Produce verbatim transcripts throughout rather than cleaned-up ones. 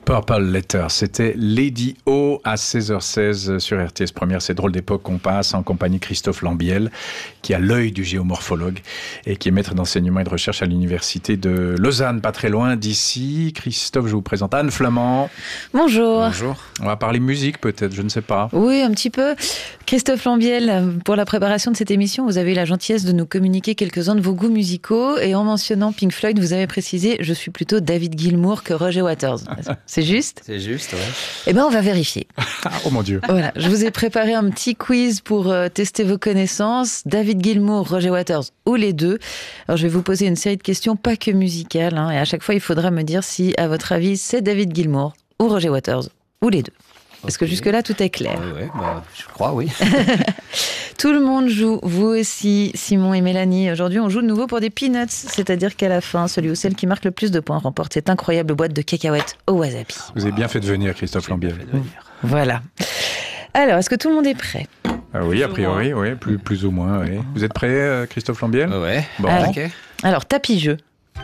Purple Letter, c'était Lady O à seize heures seize sur R T S Première. C'est Drôle d'époque qu'on passe en compagnie de Christophe Lambiel, qui a l'œil du géomorphologue et qui est maître d'enseignement et de recherche à l'université de Lausanne, pas très loin d'ici. Christophe, je vous présente Anne Flamand. Bonjour. Bonjour. On va parler musique peut-être, je ne sais pas. Oui, un petit peu. Christophe Lambiel, pour la préparation de cette émission, vous avez eu la gentillesse de nous communiquer quelques-uns de vos goûts musicaux et en mentionnant Pink Floyd, vous avez précisé « Je suis plutôt David Gilmour que Roger Waters ». C'est juste ? C'est juste, ouais. Eh bien, on va vérifier. Oh mon Dieu. Voilà, je vous ai préparé un petit quiz pour euh, tester vos connaissances. David Gilmour, Roger Waters ou les deux. Alors, je vais vous poser une série de questions, pas que musicales. Hein, et à chaque fois, il faudra me dire si, à votre avis, c'est David Gilmour ou Roger Waters ou les deux. Est-ce que jusque-là, tout est clair ? Oui, oui, bah, je crois, oui. Tout le monde joue, vous aussi, Simon et Mélanie. Aujourd'hui, on joue de nouveau pour des peanuts, c'est-à-dire qu'à la fin, celui ou celle qui marque le plus de points remporte cette incroyable boîte de cacahuètes au wasabi. Vous avez bien fait de venir, Christophe Lambiel. Voilà. Alors, est-ce que tout le monde est prêt ? Ah oui, a priori, oui, plus, plus ou moins. Oui. Vous êtes prêt, euh, Christophe Lambiel ? Ouais. Bon. Alors, ok. Alors, tapis-jeu.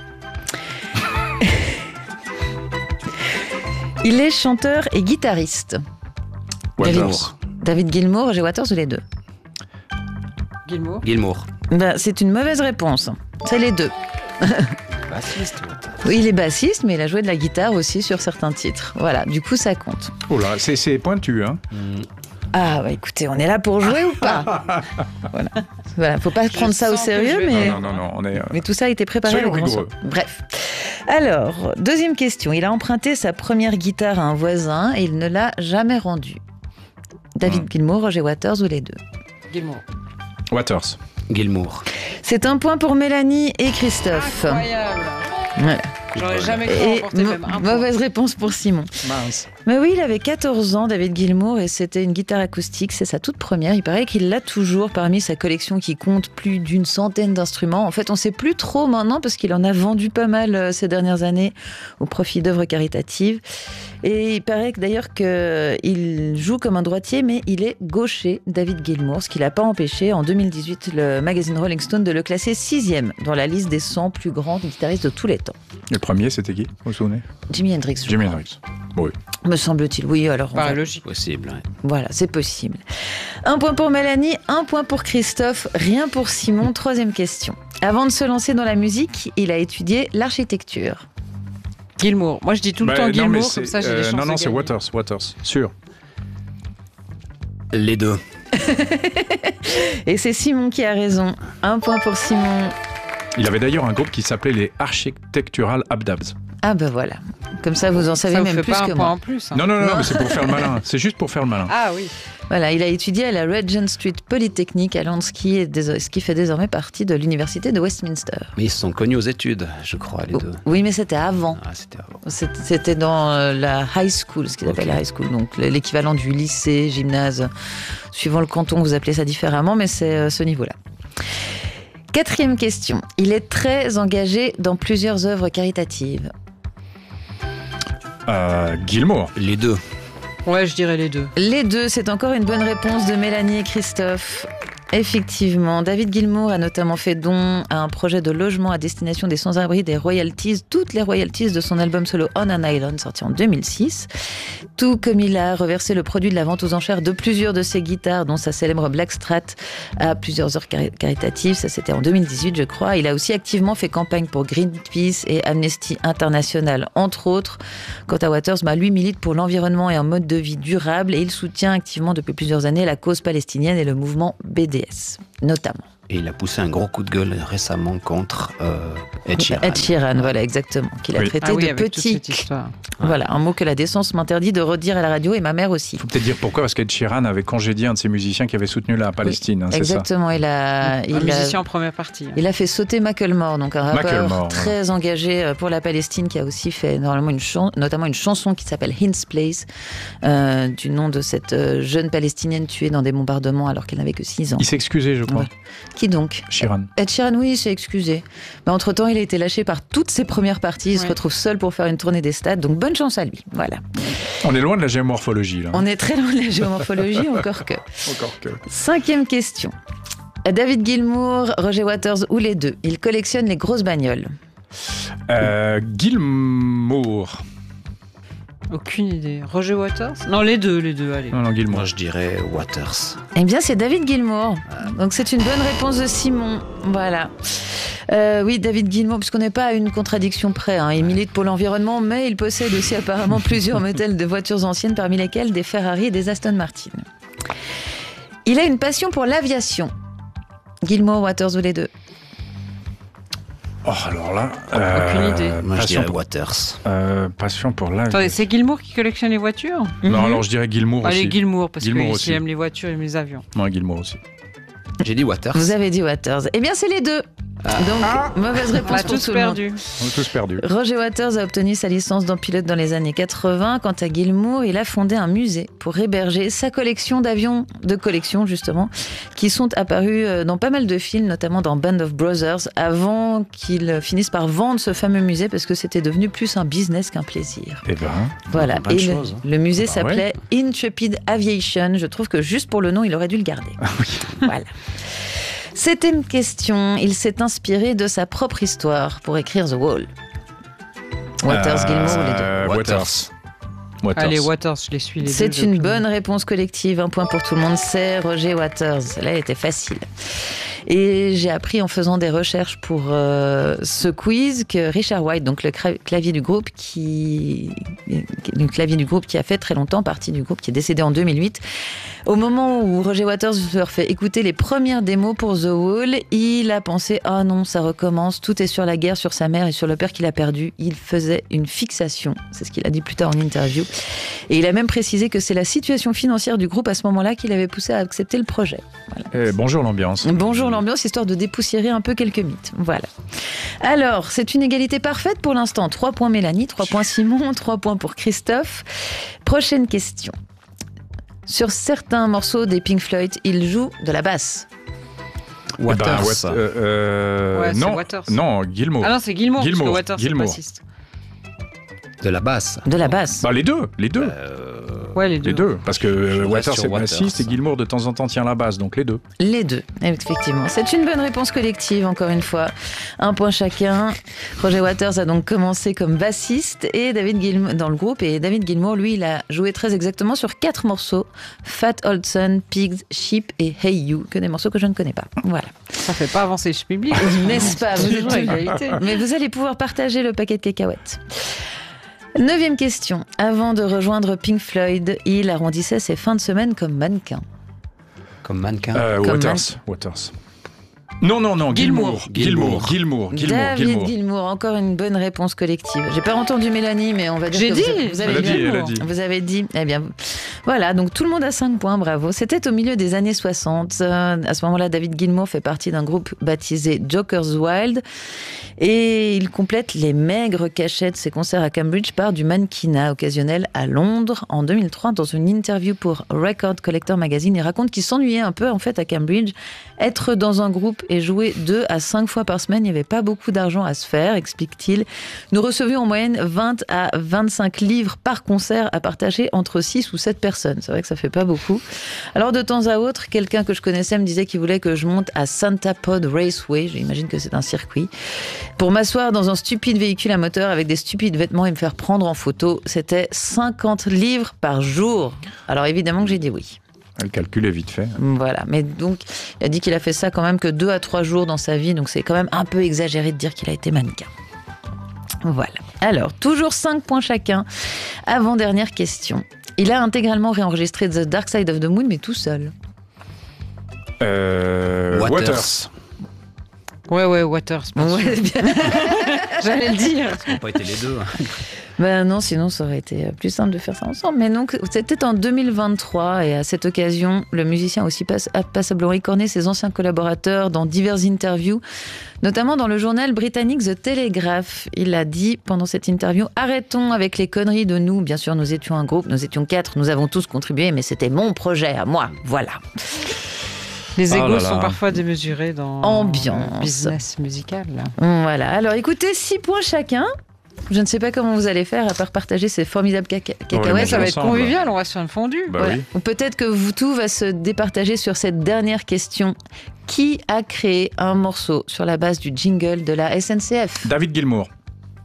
Il est chanteur et guitariste. Waters. David Gilmour, Roger Waters ou les deux ? Gilmour. Gilmour. Ben, c'est une mauvaise réponse. C'est les deux. Bassiste, Waters. Oui, il est bassiste, mais il a joué de la guitare aussi sur certains titres. Voilà, du coup, ça compte. Oh là, c'est, c'est pointu, hein. Mm. Ah, bah, écoutez, on est là pour jouer ou pas ? Voilà. Voilà, faut pas Je prendre ça au sens que sérieux, je vais- mais... Non, non, non, non, on est... euh, Mais tout ça a été préparé. Soyons à l'avance. rigoureux. Bref. Alors, deuxième question. Il a emprunté sa première guitare à un voisin et il ne l'a jamais rendue. David Hmm. Gilmour, Roger Waters ou les deux ? Gilmour. Waters. Gilmour. C'est un point pour Mélanie et Christophe. Incroyable. Ouais. J'aurais jamais cru Et remporter mo- même un point. mauvaise réponse pour Simon. Mince. Mais oui, il avait quatorze ans, David Gilmour, et c'était une guitare acoustique. C'est sa toute première. Il paraît qu'il l'a toujours parmi sa collection qui compte plus d'une centaine d'instruments. En fait, on ne sait plus trop maintenant parce qu'il en a vendu pas mal euh, ces dernières années au profit d'œuvres caritatives. Et il paraît que, d'ailleurs qu'il joue comme un droitier, mais il est gaucher, David Gilmour, ce qui l'a pas empêché, en deux mille dix-huit, le magazine Rolling Stone de le classer sixième dans la liste des cent plus grands guitaristes de tous les temps. Le premier, c'était qui ? Vous vous souvenez ? Jimi Hendrix. je Jimi crois. Hendrix. Oui. Me semble-t-il, oui. Alors, on Paraît va- logique. Possible, ouais. Voilà, c'est possible. Un point pour Mélanie, un point pour Christophe, rien pour Simon. Troisième question. Avant de se lancer dans la musique, il a étudié l'architecture. Gilmour. Moi, je dis tout le Bah, temps non, mais Gilmour, c'est- comme ça, j'ai euh, des chances Non, non, de c'est gagner. Waters. Waters. Sûr. Les deux. Et c'est Simon qui a raison. Un point pour Simon. Il avait d'ailleurs un groupe qui s'appelait les Architectural Abdabs. Ah ben voilà. Comme ça, vous en savez Ça vous même fait plus pas que un point moi. en plus. hein. Non, non, non, non, mais c'est pour faire le malin. C'est juste pour faire le malin. Ah oui. Voilà, il a étudié à la Regent Street Polytechnic à Londres, ce qui, est dés- ce qui fait désormais partie de l'université de Westminster. Mais ils se sont connus aux études, je crois, les Oh, deux. oui, mais c'était avant. Ah, c'était avant. C'était c'était dans euh, la high school, ce qu'ils appellent Ok. la high school, donc l'équivalent du lycée, gymnase. Suivant le canton, vous appelez ça différemment, mais c'est euh, ce niveau-là. Quatrième question. Il est très engagé dans plusieurs œuvres caritatives. Euh, Gilmour. Les deux. Ouais, je dirais les deux. Les deux, c'est encore une bonne réponse de Mélanie et Christophe. Effectivement, David Gilmour a notamment fait don à un projet de logement à destination des sans-abri des royalties, toutes les royalties de son album solo On an Island, sorti en deux mille six. Tout comme il a reversé le produit de la vente aux enchères de plusieurs de ses guitares, dont sa célèbre Black Strat, à plusieurs heures cari- caritatives. Ça, c'était en deux mille dix-huit, je crois. Il a aussi activement fait campagne pour Greenpeace et Amnesty International, entre autres. Quant à Waters, bah, lui milite pour l'environnement et un mode de vie durable, et il soutient activement depuis plusieurs années la cause palestinienne et le mouvement B D S, notamment. Et il a poussé un gros coup de gueule récemment contre euh, Ed Sheeran. Ed Sheeran, voilà, exactement, qu'il a Oui. traité Ah oui, de avec toute petit. cette histoire. Voilà, un mot que la décence m'interdit de redire à la radio, et ma mère aussi. Faut peut-être dire pourquoi, parce qu'Ed Sheeran avait congédié un de ses musiciens qui avait soutenu la Palestine, hein, c'est ça. Exactement, il a, Un il a, musicien en première partie. hein. il a fait sauter Macklemore, donc un rappeur Macklemore, très engagé pour la Palestine, qui a aussi fait normalement une chan- notamment une chanson qui s'appelle Hind's Place, euh, du nom de cette euh, jeune Palestinienne tuée dans des bombardements alors qu'elle n'avait que six ans. Il s'est excusé, je crois. Ouais. Qui donc ? Sheeran. Ed Sheeran, oui, il s'est excusé. Mais entre-temps, il a été lâché par toutes ses premières parties. Il se Ouais. retrouve seul pour faire une tournée des stades. Donc, bonne chance à lui. Voilà. On est loin de la géomorphologie, là. On est très loin de la géomorphologie, encore que. Encore que. Cinquième question. David Gilmour, Roger Waters ou les deux, ils collectionnent les grosses bagnoles. Euh, Gilmour. Aucune idée. Roger Waters? Non, les deux, les deux, allez. Non, non, Gilmour. Moi, je dirais Waters. Eh bien, c'est David Gilmour. Donc, c'est une bonne réponse de Simon. Voilà. Euh, oui, David Gilmour, puisqu'on n'est pas à une contradiction près. Hein. Il milite pour l'environnement, mais il possède aussi apparemment plusieurs modèles de voitures anciennes, parmi lesquelles des Ferrari et des Aston Martin. Il a une passion pour l'aviation. Gilmour, Waters ou les deux? Oh, alors là. Aucune idée. Moi, je passion dirais pour, Waters. euh, passion pour la. Attendez, c'est Gilmour qui collectionne les voitures? Non, Mhm. alors je dirais Gilmour aussi. Allez, Gilmour, parce Gilmour qu'il aussi. aime les voitures et les avions. Non, Gilmour aussi. J'ai dit Waters. Vous avez dit Waters. Eh bien, c'est les deux. Donc, mauvaise On réponse a pour tous tout le monde. perdu. On est tous perdus. Roger Waters a obtenu sa licence d'en pilote dans les années quatre-vingts. Quant à Gilmour, il a fondé un musée pour héberger sa collection d'avions de collection, justement, qui sont apparus dans pas mal de films, notamment dans Band of Brothers, avant qu'il finisse par vendre ce fameux musée parce que c'était devenu plus un business qu'un plaisir. Eh ben. Voilà. Bonne Et le, chose, hein. le musée Bah s'appelait Intrepid Aviation. Je trouve que juste pour le nom, il aurait dû le garder. Voilà. C'était une question. Il s'est inspiré de sa propre histoire pour écrire The Wall. Waters, Euh, Gilmour ou les deux? euh, Waters. Waters. Allez, Waters, je les suis les deux. C'est j'ai une aucune bonne idée. réponse collective. Un point pour tout le monde. C'est Roger Waters. Là, elle était facile. Et j'ai appris en faisant des recherches pour euh, ce quiz que Richard White, donc le cra- clavier du groupe qui, le clavier du groupe qui a fait très longtemps partie du groupe, qui est décédé en deux mille huit. Au moment où Roger Waters leur fait écouter les premières démos pour The Wall, il a pensé « Ah non, ça recommence, tout est sur la guerre, sur sa mère et sur le père qu'il a perdu. » Il faisait une fixation, c'est ce qu'il a dit plus tard en interview. Et il a même précisé que c'est la situation financière du groupe à ce moment-là qui l'avait poussé à accepter le projet. Voilà. Eh, bonjour l'ambiance. Bonjour l'ambiance, histoire de dépoussiérer un peu quelques mythes. Voilà. Alors, c'est une égalité parfaite pour l'instant. trois points Mélanie, trois points Simon, trois points pour Christophe. Prochaine question. Sur certains morceaux des Pink Floyd, il joue de la basse. Eh ben, Waters. Wat- euh, euh, Ouais, c'est non, Waters. non, Gilmour. Ah non, c'est Gilmour, parce Gilmour, que Waters, c'est le Gilmour. bassiste. De la basse. De la basse. Bah, les deux, les deux. Euh, Ouais, les deux. Les deux, parce que Je euh, reste Waters sur c'est Waters. bassiste et Gilmour de temps en temps tient la basse, donc les deux. Les deux, effectivement. C'est une bonne réponse collective, encore une fois. Un point chacun. Roger Waters a donc commencé comme bassiste et David Gilmour, dans le groupe, et David Gilmour, lui, il a joué très exactement sur quatre morceaux. Fat Old Son, Pigs, Sheep et Hey You, que des morceaux que je ne connais pas. Voilà. Ça fait pas avancer le public. N'est-ce pas? Vous êtes Toujours égalité. Mais vous allez pouvoir partager le paquet de cacahuètes. Neuvième question. Avant de rejoindre Pink Floyd, il arrondissait ses fins de semaine comme mannequin. Comme mannequin. Euh, Comme Waters. Waters. Non, non, non, Gilmour. Gilmour. Gilmour. Gilmour. Gilmour. David Gilmour. Gilmour, encore une bonne réponse collective. J'ai pas entendu Mélanie, mais on va dire J'ai que dit, vous, vous Elle avez a dit, elle a Gilmour. dit. Vous avez dit. Eh bien, voilà. Donc tout le monde a cinq points. Bravo. C'était au milieu des années soixante. Euh, à ce moment-là, David Gilmour fait partie d'un groupe baptisé Joker's Wild, et il complète les maigres cachets de ses concerts à Cambridge par du mannequinat occasionnel à Londres. En deux mille trois, dans une interview pour Record Collector Magazine, il raconte qu'il s'ennuyait un peu en fait à Cambridge. Être dans un groupe et jouer deux à cinq fois par semaine, il n'y avait pas beaucoup d'argent à se faire, explique-t-il. Nous recevions en moyenne vingt à vingt-cinq livres par concert à partager entre six ou sept personnes. C'est vrai que ça fait pas beaucoup. Alors de temps à autre, quelqu'un que je connaissais me disait qu'il voulait que je monte à Santa Pod Raceway, j'imagine que c'est un circuit, pour m'asseoir dans un stupide véhicule à moteur avec des stupides vêtements et me faire prendre en photo. C'était cinquante livres par jour. Alors évidemment que j'ai dit oui. Le calcul est vite fait. Voilà, mais donc il a dit qu'il a fait ça quand même que deux à trois jours dans sa vie, donc c'est quand même un peu exagéré de dire qu'il a été mannequin. Voilà. Alors, toujours cinq points chacun. Avant-dernière question. Il a intégralement réenregistré The Dark Side of the Moon, mais tout seul. Euh, Waters. Waters. Ouais, ouais, Waters. bien sûr. Ouais, bien. J'allais le dire. Ça n'a pas été les deux. hein. Ben non, sinon ça aurait été plus simple de faire ça ensemble. Mais donc, c'était en deux mille vingt-trois, et à cette occasion, le musicien a aussi pass- a passablement écorné ses anciens collaborateurs dans diverses interviews, notamment dans le journal britannique The Telegraph. Il a dit pendant cette interview: arrêtons avec les conneries de nous. Bien sûr, nous étions un groupe, nous étions quatre, nous avons tous contribué, mais c'était mon projet à moi. Voilà. Les Oh égos là là. sont parfois démesurés dans Ambiance. le business musical. Là. Voilà. Alors, écoutez, six points chacun. Je ne sais pas comment vous allez faire à part partager ces formidables caca- Ouais, cacahuètes. mais Ça va être ensemble. convivial, on va se faire une fondue. Bah Voilà. oui. Ou peut-être que vous, tout va se départager sur cette dernière question. Qui a créé un morceau sur la base du jingle de la S N C F? David Gilmour.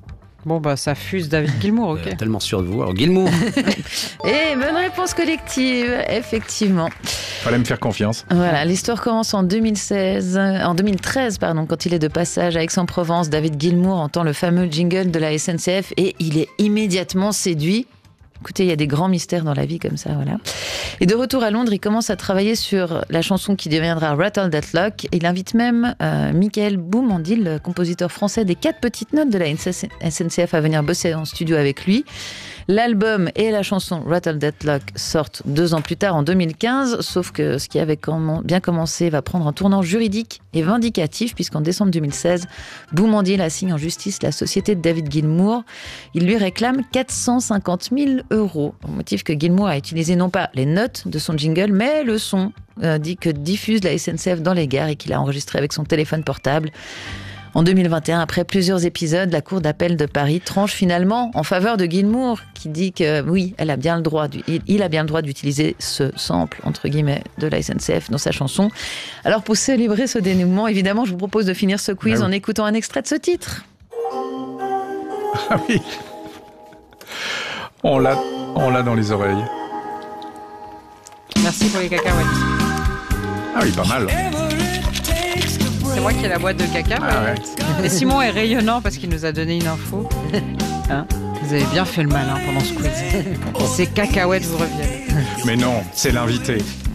Bon, bah, ça fuse David Gilmour, ok. Euh, tellement sûr de vous. Alors, Gilmour. Et bonne réponse collective, effectivement. Fallait me faire confiance. Voilà, l'histoire commence en deux mille seize, en deux mille treize, pardon, quand il est de passage à Aix-en-Provence. David Gilmour entend le fameux jingle de la S N C F et il est immédiatement séduit. Écoutez, il y a des grands mystères dans la vie comme ça, voilà. Et de retour à Londres, il commence à travailler sur la chanson qui deviendra Rattle That Lock. Il invite même euh, Michael Boumandil, le compositeur français des quatre petites notes de la S N C F, à venir bosser en studio avec lui. L'album et la chanson Rattle That Lock sortent deux ans plus tard, en deux mille quinze, sauf que ce qui avait bien commencé va prendre un tournant juridique et vindicatif, puisqu'en décembre deux mille seize, Boumandil assigne en justice la société de David Gilmour. Il lui réclame quatre cent cinquante mille euros, au motif que Gilmour a utilisé non pas les notes de son jingle, mais le son euh, dit que diffuse la S N C F dans les gares et qu'il a enregistré avec son téléphone portable. En deux mille vingt et un, après plusieurs épisodes, la Cour d'appel de Paris tranche finalement en faveur de Gilmour, qui dit que oui, elle a bien le droit, il, il a bien le droit d'utiliser ce sample, entre guillemets, de la S N C F dans sa chanson. Alors pour célébrer ce dénouement, évidemment, je vous propose de finir ce quiz ah oui. en écoutant un extrait de ce titre. Ah oui, on l'a, on l'a dans les oreilles. Merci pour les cacahuètes. Ah oui, pas mal. C'est moi qui ai la boîte de cacahuètes. Ah ouais. Et Simon est rayonnant parce qu'il nous a donné une info. Hein, vous avez bien fait le malin pendant ce quiz. Ces cacahuètes vous reviennent. Mais non, c'est l'invité.